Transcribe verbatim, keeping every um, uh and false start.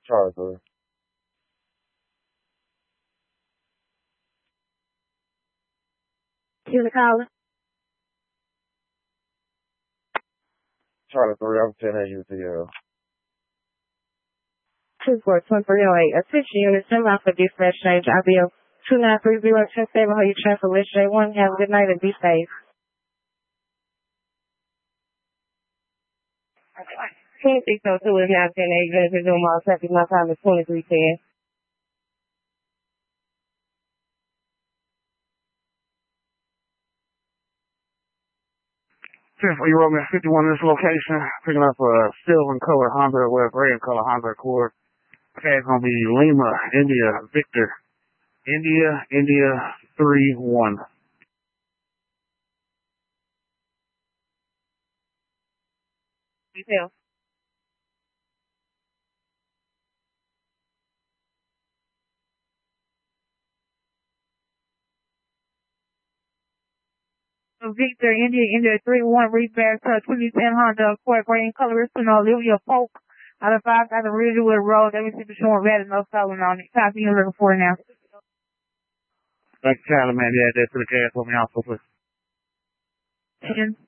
Charlie three. Killer caller. Charlie three, I'm ten A U T L. two four two three oh eight. Attention units, send out for dispatch change. I B O two nine three zero ten seven. How you transfer list J one. Have a good night and be safe. twenty-six oh two is now ten eight. Units doing my traffic. My time is twenty-three ten. ten for you, Roman fifty-one in this location, picking up a silver and color Honda, well, gray and color Honda Accord. Okay, it's gonna be Lima, India, Victor, India, India, three one. Detail. Victor, India, India, three one, reach back to twenty ten Honda Accord, gray and color, it's an Olivia Polk. Out of five, got a Ridgewood Road. Let me see the showing red and no stolen on it. Copy, you're looking for it now. Thanks, Tyler, man. Yeah, that's for the gas. Put me on, so please. ten.